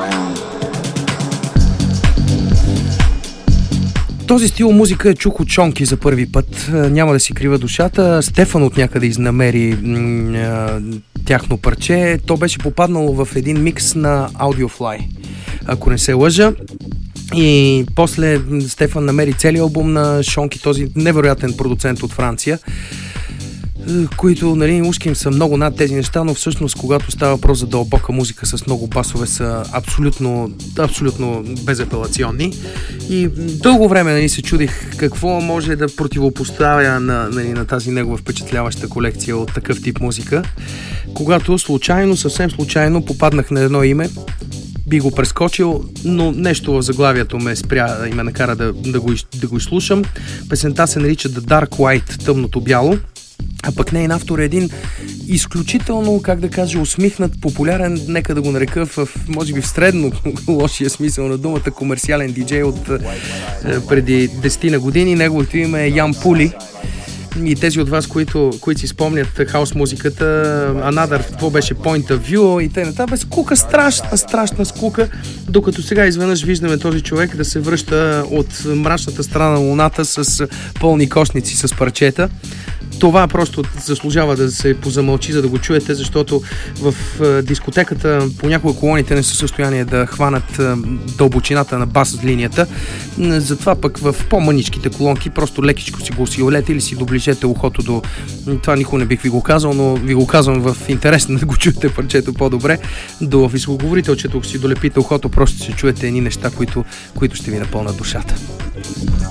Този стил музика чух от Чонки за първи път. Няма да си крива душата. Стефан от някъде изнамери тяхно парче. То беше попаднало в един микс на Audiofly, ако не се лъжа. И после Стефан намери целият албум на Шонки, този невероятен продуцент от Франция, които, нали, ушки им са много над тези неща, но всъщност, когато става въпрос за дълбока музика с много басове, са абсолютно безапелационни. И дълго време, нали, се чудих какво може да противопоставя на тази негова впечатляваща колекция от такъв тип музика. Когато съвсем случайно попаднах на едно име, би го прескочил, но нещо в заглавието ме спря и ме накара да го изслушам. Песента се нарича The Dark White, тъмното бяло. А пък нейн автор е един изключително, как да кажа, усмихнат, популярен, нека да го нарека може би в средно лошия смисъл на думата, комерциален диджей от преди 10 на години. Неговото име е Ян Пули. И тези от вас, които си спомнят хаус музиката, Another, това беше Point of View и т.н. Без скука, страшна скука, докато сега изведнъж виждаме този човек да се връща от мрачната страна на луната с пълни кошници с парчета. Това просто заслужава да се позамълчи, за да го чуете, защото в дискотеката понякога колоните не са в състояние да хванат дълбочината на бас линията. Затова пък в по-мъничките колонки просто лекичко си го осиолете или си доближете ухото до... Това никога не бих ви го казал, но ви го казвам в интерес да го чуете парчето по-добре. До високоговорителчето, ако си долепите ухото, просто ще чуете едни неща, които ще ви напълнат душата.